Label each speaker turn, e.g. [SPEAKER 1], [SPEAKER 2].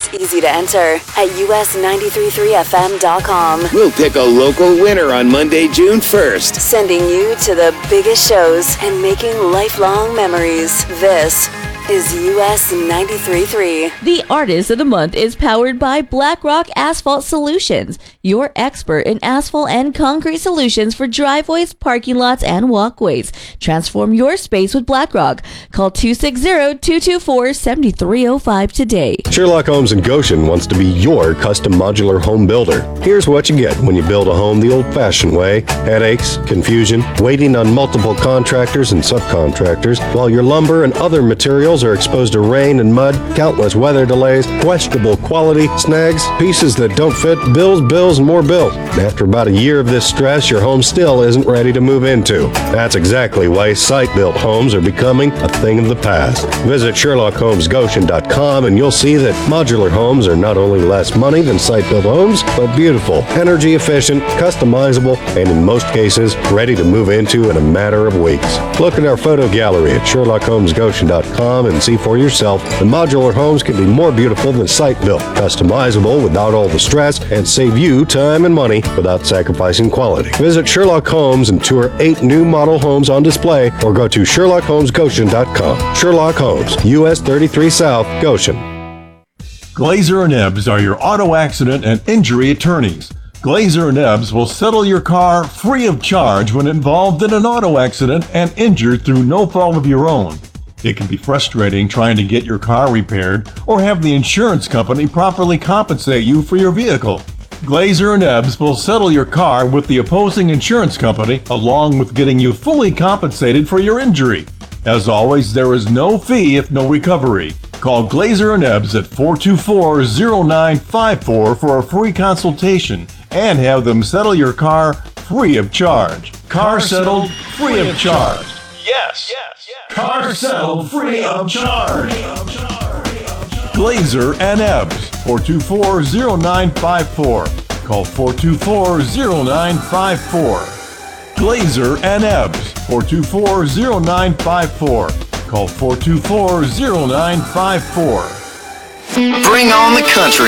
[SPEAKER 1] easy to enter at us933fm.com.
[SPEAKER 2] We'll pick a local winner on Monday, June 1st.
[SPEAKER 1] Sending you to the biggest shows and making lifelong memories. This is US 93.3.
[SPEAKER 3] The Artist of the Month is powered by BlackRock Asphalt Solutions, your expert in asphalt and concrete solutions for driveways, parking lots, and walkways. Transform your space with BlackRock. Call 260-224-7305 today.
[SPEAKER 4] Sherlock Homes in Goshen wants to be your custom modular home builder. Here's what you get when you build a home the old-fashioned way. Headaches, confusion, waiting on multiple contractors and subcontractors, while your lumber and other materials are exposed to rain and mud, countless weather delays, questionable quality, snags, pieces that don't fit, bills, and more bills. After about a year of this stress, your home still isn't ready to move into. That's exactly why site-built homes are becoming a thing of the past. Visit SherlockHomesGoshen.com and you'll see that modular homes are not only less money than site-built homes, but beautiful, energy efficient, customizable, and in most cases, ready to move into in a matter of weeks. Look at our photo gallery at SherlockHomesGoshen.com and see for yourself that modular homes can be more beautiful than site-built, customizable without all the stress, and save you time and money without sacrificing quality. Visit Sherlock Homes and tour 8 new model homes on display or go to SherlockHomesGoshen.com. Sherlock Homes, US 33 South, Goshen.
[SPEAKER 5] Glazer and Ebbs are your auto accident and injury attorneys. Glazer and Ebbs will settle your car free of charge when involved in an auto accident and injured through no fault of your own. It can be frustrating trying to get your car repaired or have the insurance company properly compensate you for your vehicle. Glazer and Ebbs will settle your car with the opposing insurance company along with getting you fully compensated for your injury. As always, there is no fee if no recovery. Call Glazer and Ebbs at 424-0954 for a free consultation and have them settle your car free of charge. Car settled free of charge. Yes. Car settled free of charge. Glazer and Ebbs, 424-0954. Call 424-0954. Glazer and Ebbs, 424-0954. Call 424-0954.
[SPEAKER 2] Bring on the country